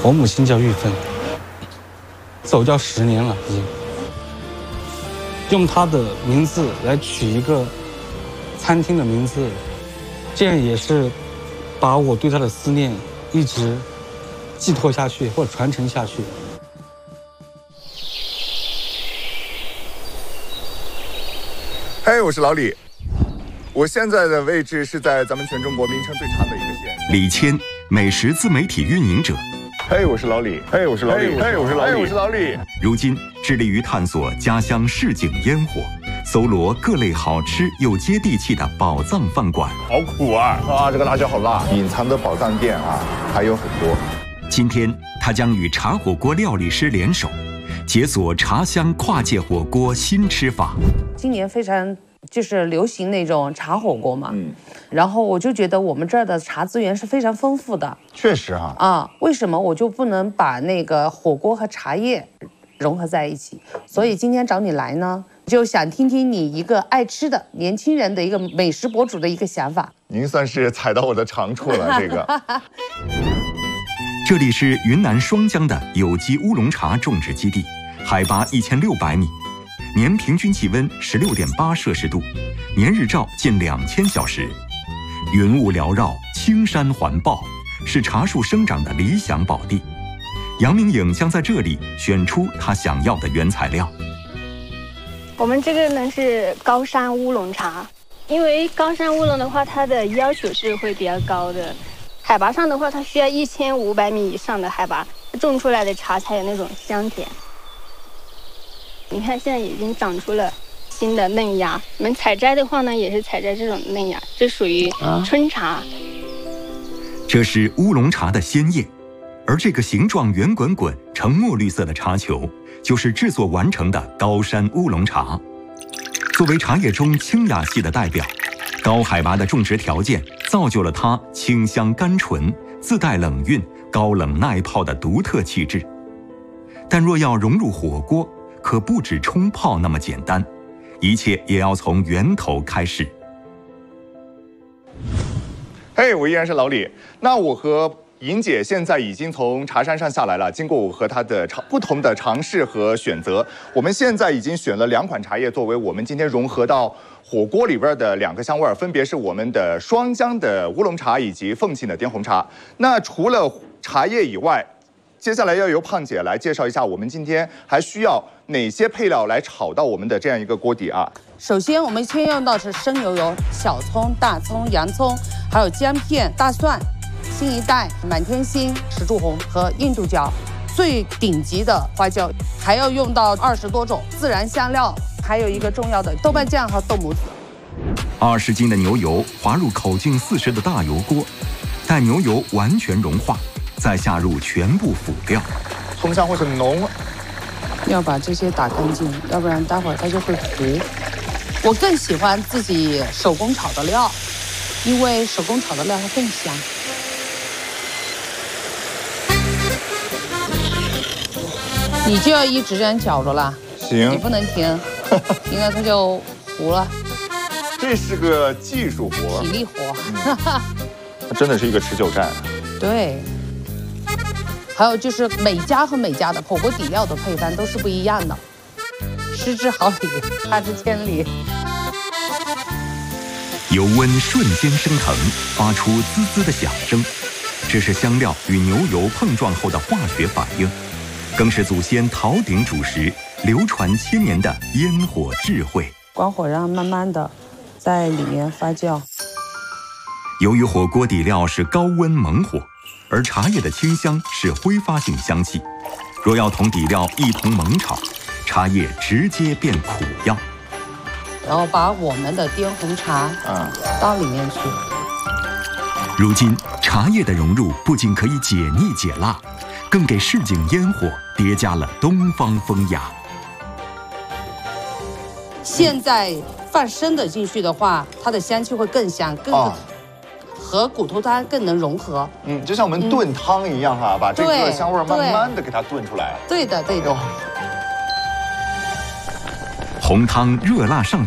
我母亲叫玉芬，走掉10年了，已经。用她的名字来取一个餐厅的名字，这样也是把我对她的思念一直寄托下去或者传承下去。 嘿，我是老李，我现在的位置是在咱们全中国名称最长的一个县。 李谦，美食自媒体运营者。 嘿，我是老李。嘿，我是老李。嘿，我是老李。我是老李。 如今致力于探索家乡市井烟火，搜罗各类好吃又接地气的宝藏饭馆。 好苦啊！这个辣椒好辣。隐藏的宝藏店啊，还有很多。 今天他将与茶火锅料理师联手，解锁茶香跨界火锅新吃法。 今年非常就是流行那种茶火锅嘛，然后我就觉得我们这儿的茶资源是非常丰富的。 确实哈。 为什么我就不能把那个火锅和茶叶融合在一起？所以今天找你来呢，就想听听你一个爱吃的年轻人的一个美食博主的一个想法。 您算是踩到我的长处了，这个。 这里是云南双江的有机乌龙茶种植基地，海拔1600米，年平均气温16.8摄氏度，年日照近2000小时，云雾缭绕，青山环抱，是茶树生长的理想宝地。杨明颖将在这里选出他想要的原材料。 我们这个呢是高山乌龙茶，因为高山乌龙的话，它的要求是会比较高的。海拔上的话，它需要1500米以上的海拔，种出来的茶才有那种香甜。你看，现在已经长出了新的嫩芽。我们采摘的话呢，也是采摘这种嫩芽，这属于春茶。 这是乌龙茶的鲜叶，而这个形状圆滚滚、呈墨绿色的茶球，就是制作完成的高山乌龙茶。作为茶叶中清雅系的代表，高海拔的种植条件造就了它清香甘醇、自带冷韵、高冷耐泡的独特气质。但若要融入火锅，可不止冲泡那么简单，一切也要从源头开始。 嘿，我依然是老李。那我和莹姐现在已经从茶山上下来了，经过我和她的不同的尝试和选择，我们现在已经选了2款茶叶作为我们今天融合到火锅里边的2个香味，分别是我们的双江的乌龙茶以及凤庆的滇红茶。那除了茶叶以外，接下来要由胖姐来介绍一下我们今天还需要哪些配料来炒到我们的这样一个锅底啊。 首先我们先用到是生牛油、小葱、大葱、洋葱，还有姜片、大蒜、新一代、满天星、石柱红和印度椒，最顶级的花椒，还要用到20多种自然香料，还有一个重要的豆瓣酱和豆母子。 20斤的牛油滑入口径40的大油锅，待牛油完全融化，再下入全部辅料。 葱香会很浓， 要把这些打干净，要不然待会儿它就会糊。我更喜欢自己手工炒的料，因为手工炒的料它更香。你就要一直这样搅着了， 行， 你不能停，停了它就糊了。 这是个技术活， 体力活。 它真的是一个持久战。 对。还有就是每家和每家的火锅底料的配方都是不一样的，失之毫厘，差之千里。 油温瞬间升腾，发出滋滋的响声，这是香料与牛油碰撞后的化学反应，更是祖先陶鼎主食流传千年的烟火智慧。 关火让慢慢的在里面发酵。 由于火锅底料是高温猛火，而茶叶的清香是挥发性香气，若要同底料一同猛炒，茶叶直接变苦药。 然后把我们的滇红茶到里面去。 如今茶叶的融入不仅可以解腻解辣，更给市井烟火叠加了东方风雅。 现在放生的进去的话，它的香气会更香，更和骨头汤更能融合。 就像我们炖汤一样哈，把这个香味慢慢的给它炖出来。 对的，对的。 红汤热辣上